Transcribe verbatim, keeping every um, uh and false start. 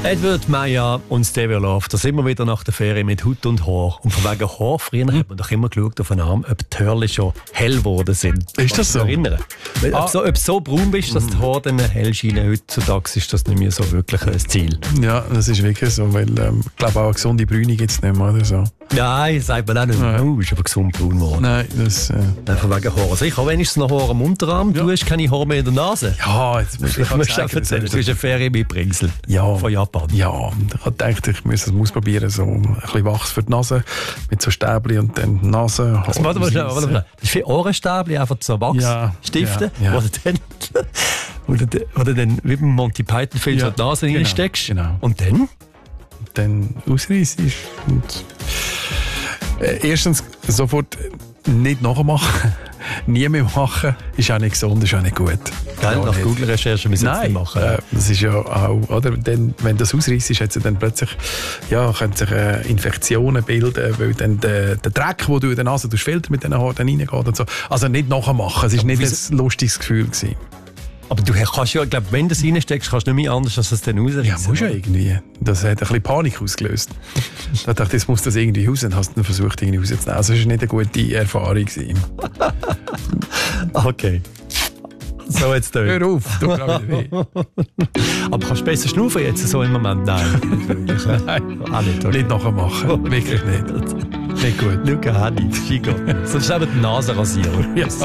Edward Meyer und Stevie Love, da sind wir wieder nach der Ferie mit Hut und Haar. Und von wegen Haar, früher hat man doch immer geschaut auf den Arm, ob die Hörli schon hell geworden sind. Ist das so? Erinnern. Weil, Ah. ob, so, ob so braun bist, dass die Haare dann hell scheinen, heutzutage ist das nicht mehr so wirklich ein Ziel. Ja, das ist wirklich so, weil ähm, ich glaube auch eine gesunde Brüne gibt es nicht mehr oder so. Nein, sagt man auch nicht. Nein. Oh, ist aber gesund braun geworden. Nein, das... Äh, Nein, von wegen Haare. Also ich habe wenigstens noch Haare am Unterarm, Ja. du hast keine Haare mehr in der Nase. ja, jetzt muss ich Ich muss sagen, dir erzählen, du hast eine Ferienmitbringsel Ja. von Japan. Ja, und ich habe gedacht, ich muss das mal ausprobieren, so ein bisschen Wachs für die Nase, mit so Stäbchen und dann die Nase. Also, warte mal, warte mal, warte mal. Das ist wie Ohrenstäbchen, einfach so Wachsstifte, Ja, ja. wo du dann, wo du, dann- wo du dann wie beim Monty Python-Film Ja, so die Nase genau, reinsteckst. genau. Und dann? Dann ausreißen und äh, erstens sofort nicht nachmachen, nie mehr machen, ist auch nicht gesund, ist auch nicht gut. Gell, Ja, nach nicht. Google-Recherche müssen wir es Nein, nicht machen. äh, das ist ja auch, oder? Dann, wenn das ausreißt, hat sie dann plötzlich, ja, können sich äh, Infektionen bilden, weil dann der, der Dreck, den du in der Nase filtern mit diesen Haaren dann reingeht und so. Also nicht nachmachen, es war nicht wieso- ein lustiges Gefühl gewesen. Aber du kannst ja, ich glaube, wenn du es reinsteckst, kannst du nicht mehr anders, als es dann rausreißen. Ja, muss ja irgendwie. Das hat ein bisschen Panik ausgelöst. Da dachte ich, jetzt muss das irgendwie raus und hast dann versucht, irgendwie rauszunehmen. Also es war nicht eine gute Erfahrung gewesen. Okay. So jetzt durch. Hör auf, du gerade wieder weh. Aber kannst du besser schnaufen jetzt so im Moment? Nein. Nicht wirklich, hä? Nein, Auch nicht, okay. nicht nachher machen. Wirklich nicht. Nicht gut. Luca Hadi, Chico. Sonst eben die Nase rasieren. Ja.